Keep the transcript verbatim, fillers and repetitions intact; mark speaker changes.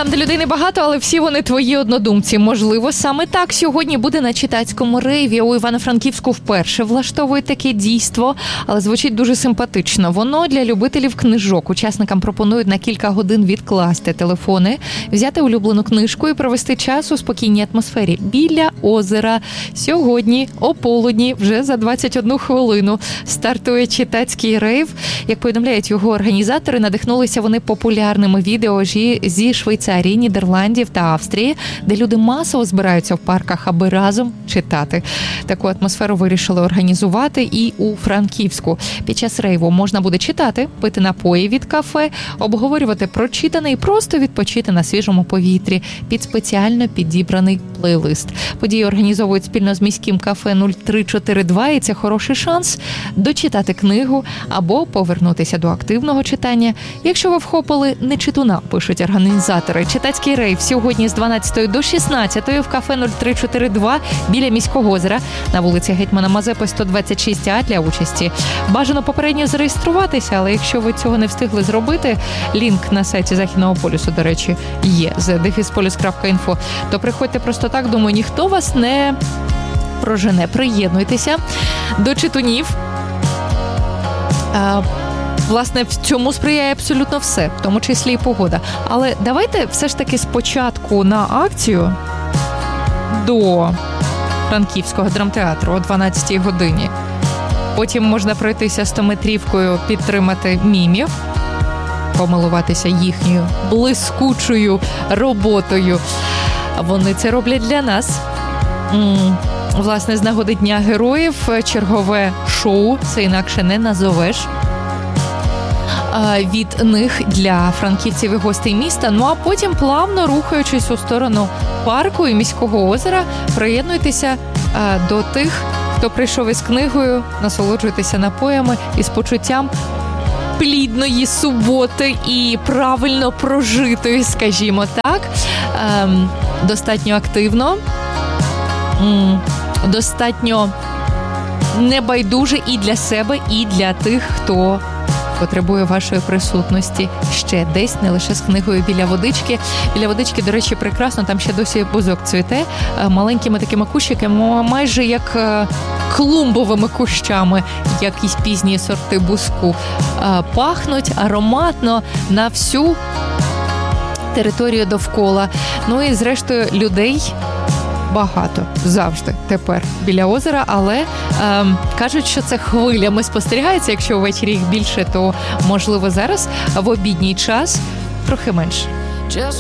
Speaker 1: Там, де людей небагато, але всі вони твої однодумці. Можливо, саме так сьогодні буде на читацькому рейві. У Івано-Франківську вперше влаштовують таке дійство, але звучить дуже симпатично. Воно для любителів книжок. Учасникам пропонують на кілька годин відкласти телефони, взяти улюблену книжку і провести час у спокійній атмосфері біля озера. Сьогодні, о полудні, вже за двадцять одну хвилину, стартує читацький рейв. Як повідомляють його організатори, надихнулися вони популярними відео зі Швейцарії, Нідерландів та Австрії, де люди масово збираються в парках, аби разом читати. Таку атмосферу вирішили організувати і у Франківську. Під час рейву можна буде читати, пити напої від кафе, обговорювати прочитане і просто відпочити на свіжому повітрі під спеціально підібраний плейлист. Події організовують спільно з міським кафе нуль три чотири два, і це хороший шанс дочитати книгу або повернутися до активного читання, якщо ви вхопили нечитуна, пишуть організатори. Читацький рейв сьогодні з дванадцятої до шістнадцятої в кафе нуль три чотири два біля міського озера на вулиці Гетьмана Мазепи сто двадцять шість А для участі. Бажано попередньо зареєструватися, але якщо ви цього не встигли зробити, лінк на сайті Західного полюсу, до речі, є з дефіс полюс крапка інфо, то приходьте просто так, думаю, ніхто вас не прожене. Приєднуйтеся до читунів. А, власне, в цьому сприяє абсолютно все, в тому числі і погода. Але давайте все ж таки спочатку на акцію до Франківського драмтеатру о дванадцятій годині. Потім можна пройтися стометрівкою, підтримати мімів, помилуватися їхньою блискучою роботою. Вони це роблять для нас. Власне, з нагоди Дня героїв чергове шоу «Це інакше не назовеш» від них для франківців і гостей міста. Ну а потім, плавно рухаючись у сторону парку і міського озера, приєднуйтеся до тих, хто прийшов із книгою, насолоджуйтеся напоями і з почуттям плідної суботи і правильно прожитої, скажімо так, достатньо активно, достатньо небайдуже і для себе, і для тих, хто потребує вашої присутності ще десь, не лише з книгою біля водички. Біля водички, до речі, прекрасно, там ще досі бузок цвіте, маленькими такими кущиками, майже як клумбовими кущами, якісь пізні сорти бузку. Пахнуть ароматно на всю територію довкола. Ну і, зрештою, людей багато завжди тепер біля озера, але е, кажуть, що це хвилями спостерігається. Якщо ввечері їх більше, то, можливо, зараз в обідній час трохи менше.
Speaker 2: Just